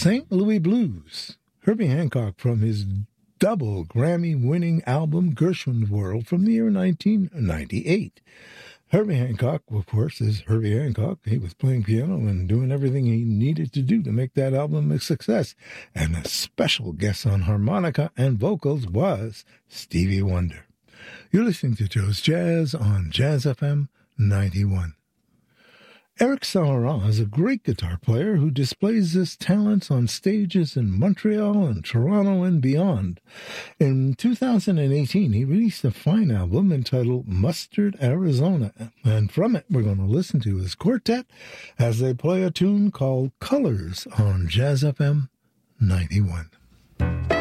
St. Louis Blues, Herbie Hancock from his double Grammy-winning album Gershwin's World from the year 1998. Herbie Hancock, of course, is Herbie Hancock. He was playing piano and doing everything he needed to do to make that album a success. And a special guest on harmonica and vocals was Stevie Wonder. You're listening to Joe's Jazz on Jazz FM 91. Eric Saharan is a great guitar player who displays his talents on stages in Montreal and Toronto and beyond. In 2018, he released a fine album entitled Mustard, Arizona, and from it we're going to listen to his quartet as they play a tune called Colors on Jazz FM 91.